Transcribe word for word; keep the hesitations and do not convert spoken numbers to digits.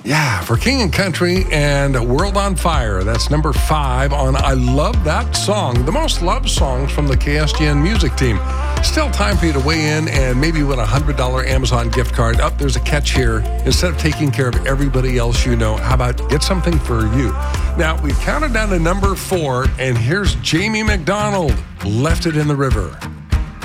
Yeah, for King and Country and World on Fire. That's number five on I Love That Song, the most loved songs from the K S G N music team. Still time for you to weigh in and maybe win a one hundred dollars Amazon gift card. Up, oh, there's a catch here. Instead of taking care of everybody else you know, how about get something for you? Now, we've counted down to number four, and here's Jamie McDonald, Left It in the River.